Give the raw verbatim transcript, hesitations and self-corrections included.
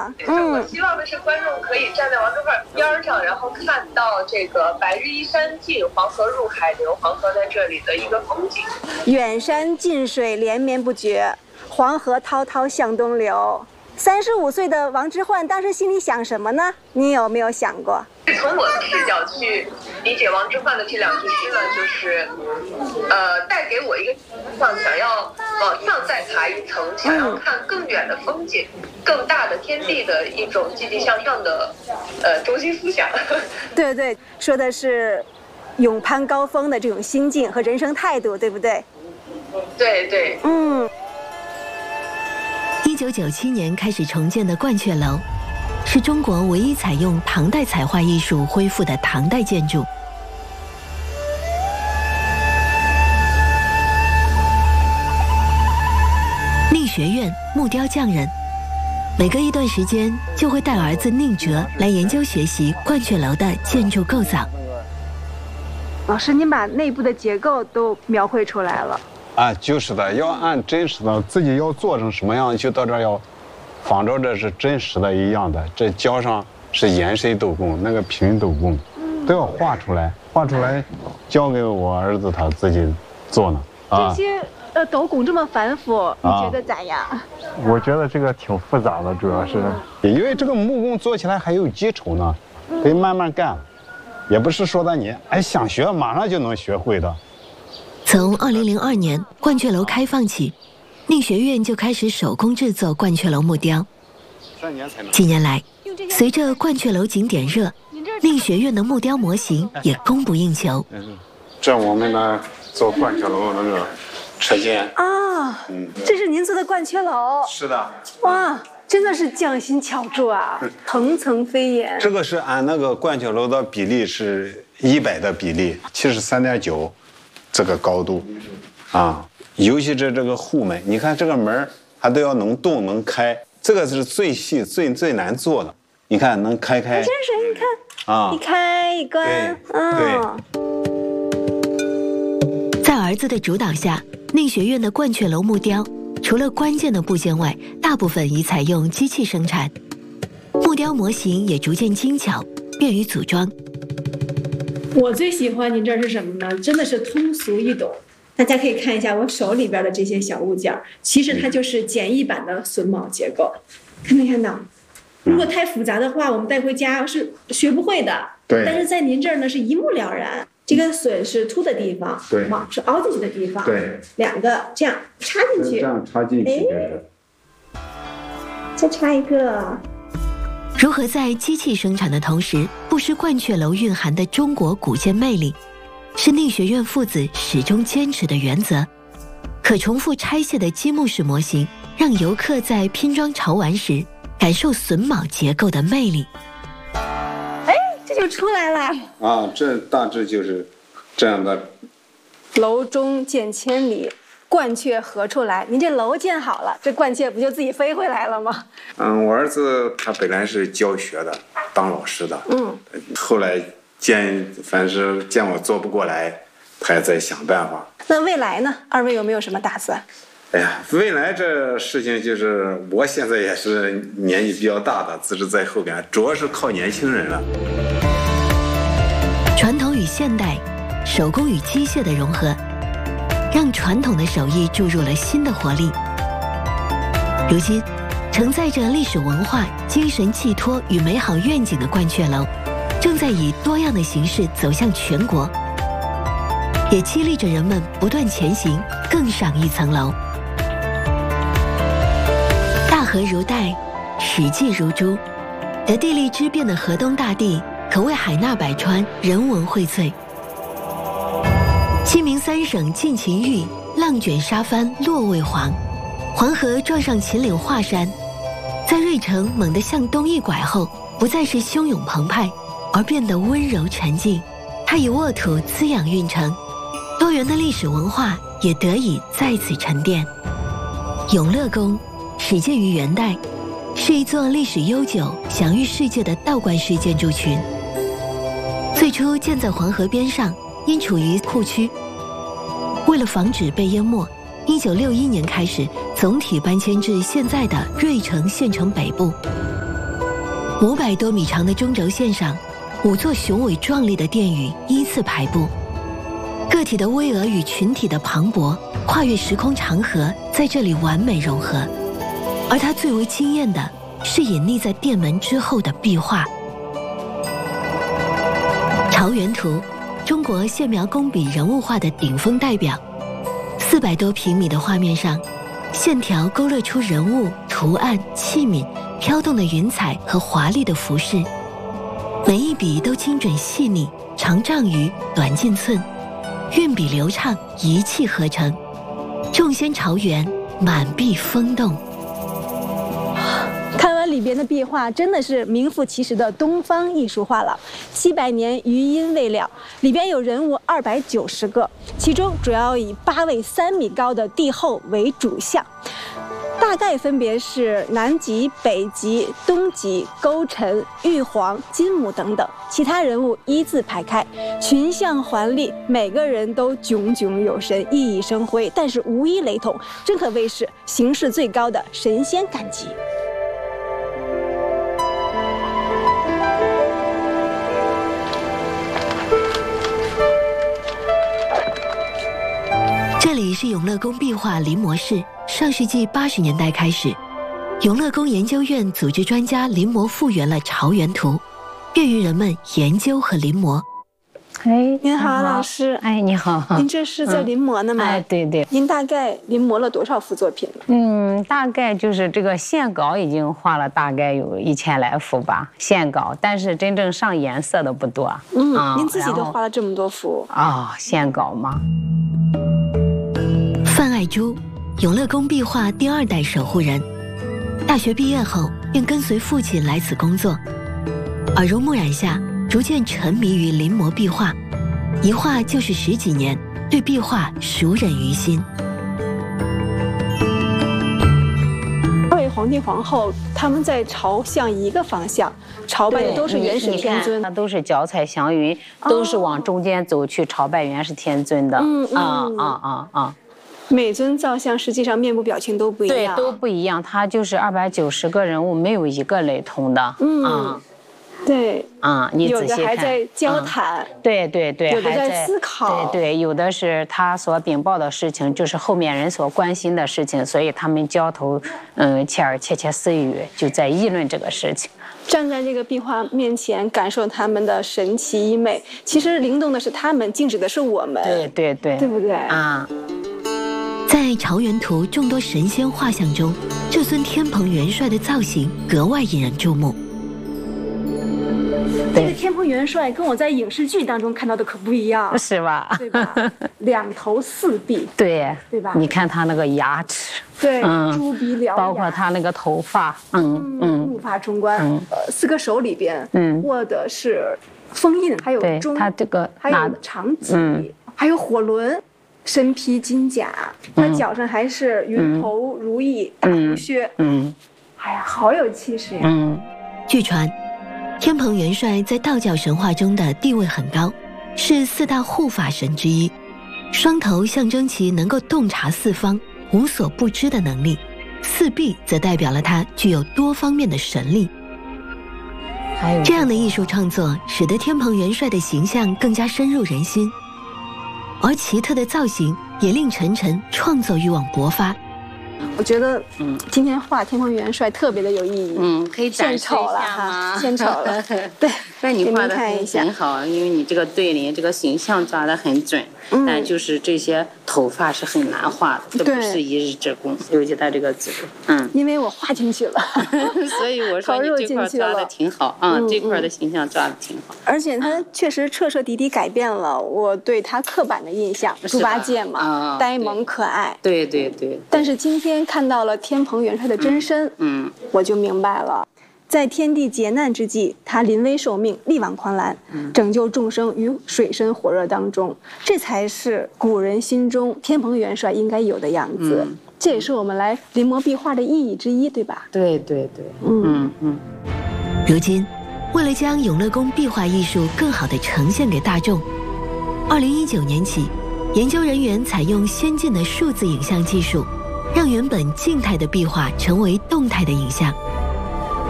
了。 嗯，我希望的是观众可以站在王之汎边上，然后看到这个白日依山尽，黄河入海流，黄河在这里的一个风景。 远山近水连绵不绝，黄河滔滔向东流。三十五岁的王之汎当时心里想什么呢？你有没有想过？ 从我的视角去理解王之汎的这两句诗呢，就是呃带给我一个想想要往上再爬一层，想要看更远的风景、更大的天地的一种积极向上的呃中心思想。 对对，说的是勇攀高峰的这种心境和人生态度，对不对？ 对对， 嗯。 一九九七年开始重建的鹳雀楼，是中国唯一采用唐代彩画艺术恢复的唐代建筑。宁学院木雕匠人，每隔一段时间就会带儿子宁哲来研究学习鹳雀楼的建筑构造。 老师，您把内部的结构都描绘出来了。 啊，就是的，要按真实的，自己要做成什么样，就到这儿要仿照这是真实的一样的。这胶上是延伸斗拱，那个平斗拱，都要画出来，画出来交给我儿子他自己做呢。 啊、这些呃斗拱这么繁复，你觉得咋样？啊、 我觉得这个挺复杂的，主要是因为这个木工做起来还有基础呢，可以慢慢干，也不是说的你哎想学马上就能学会的。 从二零零二年鹳雀楼开放起，宁学院就开始手工制作鹳雀楼木雕。几年来，随着鹳雀楼景点热，宁学院的木雕模型也供不应求。 这我们呢做鹳雀楼那个车间啊，嗯，这是您做的鹳雀楼？ 是的。 哇，真的是匠心巧铸啊，层层飞檐。 这个是按那个鹳雀楼的比例是一百的比例，七十三点九。这个高度，啊，尤其是这个户门，你看这个门它都要能动能开，这个是最细最最难做的。你看能开开， 真是你看啊，一开一关， 对。 对在儿子的主导下，宁学院的鹳雀楼木雕除了关键的部件外，大部分已采用机器生产，木雕模型也逐渐精巧，便于组装。 我最喜欢您这儿是什么呢？真的是通俗易懂。大家可以看一下我手里边的这些小物件，其实它就是简易版的榫卯结构。看没看到？如果太复杂的话，我们带回家是学不会的。 对。 但是在您这儿呢，是一目了然。这个榫是凸的地方， 对， 卯是凹进去的地方， 对， 两个这样插进去， 这样插进去， 哎，再插一个。 如何在机器生产的同时不失鹳雀楼蕴含的中国古建魅力，是宁学院父子始终坚持的原则。可重复拆卸的积木式模型，让游客在拼装潮玩时感受榫卯结构的魅力。 哎，这就出来了啊！这大致就是这样的。 楼中见千里，鹳雀何处来？您这楼建好了，这鹳雀不就自己飞回来了吗？ 嗯，我儿子他本来是教学的，当老师的， 嗯， 后来见反正见我做不过来，他也在想办法。 那未来呢？二位有没有什么打算？ 哎呀，未来这事情就是，我现在也是年纪比较大的，资质在后边，主要是靠年轻人了。 传统与现代，手工与机械的融合，让传统的手艺注入了新的活力。如今，承载着历史文化、精神寄托与美好愿景的鹳雀楼，正在以多样的形式走向全国，也激励着人们不断前行，更上一层楼。大河如带，史记如珠，得地利之便的河东大地，可谓海纳百川，人文荟萃。西明三省尽情域，浪卷沙帆落未黄。黄河撞上秦岭华山，在芮城猛地向东一拐后，不再是汹涌澎湃，而变得温柔沉静。它以沃土滋养运城，多元的历史文化也得以在此沉淀。永乐宫始建于元代，是一座历史悠久、享誉世界的道观式建筑群。最初建在黄河边上，因处于库区，为了防止被淹没，一九六一年开始总体搬迁至现在的芮城县城北部。 五百多米长的中轴线上，五座雄伟壮丽的殿宇依次排布，个体的巍峨与群体的磅礴，跨越时空长河，在这里完美融合。而它最为惊艳的是隐匿在殿门之后的壁画。朝元图，中国线描工笔人物画的顶峰代表。四百多平米的画面上，线条勾勒出人物、图案、器皿、飘动的云彩和华丽的服饰，每一笔都精准细腻，长丈余，短近寸，运笔流畅，一气呵成。众仙朝元，满壁风动。 看完里边的壁画，真的是名副其实的东方艺术画了。七百年余音未了，里边有人物二百九十个，其中主要以八位三米高的帝后为主像，大概分别是南极、北极、东极、勾陈、玉皇、金母等等，其他人物依次排开，群像环立，每个人都炯炯有神，熠熠生辉，但是无一雷同，真可谓是形势最高的神仙赶集。 这里是永乐宫壁画临摹室。上世纪八十年代开始，永乐宫研究院组织专家临摹复原了朝元图，便于人们研究和临摹。 哎， 您好，老师。 哎，你好。 您这是在临摹呢吗？ 嗯、哎，对对。 您大概临摹了多少幅作品呢？ 嗯，大概就是这个线稿已经画了大概有一千来幅吧，线稿，但是真正上颜色的不多。 嗯，嗯您自己都画了这么多幅啊、哦？线稿吗？ 范爱珠，永乐宫壁画第二代守护人。大学毕业后，便跟随父亲来此工作，耳濡目染下，逐渐沉迷于临摹壁画，一画就是十几年，对壁画熟稔于心。 二位皇帝皇后他们在朝向一个方向，朝拜的都是元始天尊， 它都是脚踩祥云，哦、都是往中间走去朝拜元始天尊的。 嗯嗯啊啊啊啊！ 每尊造像实际上面部表情都不一样， 对，都不一样。它就是二百九十个人物，没有一个雷同的。 嗯， 啊对， 啊、嗯，你仔细看， 有的还在交谈， 嗯、对对对， 有的还在思考， 对对，有的是他所禀报的事情，就是后面人所关心的事情，所以他们交头嗯切耳窃窃私语，就在议论这个事情。 站在这个壁画面前，感受他们的神奇医美，其实灵动的是他们，静止的是我们。 对对对， 对不对？ 啊。 在朝元图众多神仙画像中，这尊天蓬元帅的造型格外引人注目。 这个天蓬元帅跟我在影视剧当中看到的可不一样， 是吧？ 对吧？两头四臂， 对对吧？ 你看他那个牙齿， 对， 嗯、 猪鼻獠牙， 包括他那个头发，嗯嗯， 目发冲冠， 嗯、 呃，四个手里边， 嗯， 握的是封印，还有钟， 他这个还有长戟， 嗯、 还有火轮。身披金甲，他脚上还是云头如意大红靴， 嗯，嗯哎呀，好有气势呀！ 嗯， 据传，天蓬元帅在道教神话中的地位很高，是四大护法神之一。双头象征其能够洞察四方、无所不知的能力，四臂则代表了他具有多方面的神力。这样的艺术创作，使得天蓬元帅的形象更加深入人心。而奇特的造型也令晨晨创作欲望勃发。 我觉得，嗯，今天画天蓬元帅特别的有意义。 嗯，可以展示一下吗？ 献丑了，对， 那你画的很很好，因为你这个对联这个形象抓得很准，嗯、但就是这些头发是很难画的，这不是一日之功，尤其他这个嘴，嗯， 因为我画进去了， 所以我说你这块抓的挺好啊、嗯，这块的形象抓的挺好。 而且他确实彻彻底底改变了我对他刻板的印象，猪八戒嘛，啊、呆萌可爱， 对对对。 但是今天看到了天蓬元帅的真身， 嗯，嗯我就明白了。在天地劫难之际，他临危受命，力挽狂澜，拯救众生于水深火热当中，这才是古人心中天蓬元帅应该有的样子。嗯、这也是我们来临摹壁画的意义之一，对吧？ 对对对，嗯嗯。 如今，为了将永乐宫壁画艺术更好地呈现给大众，二零一九年起，研究人员采用先进的数字影像技术，让原本静态的壁画成为动态的影像。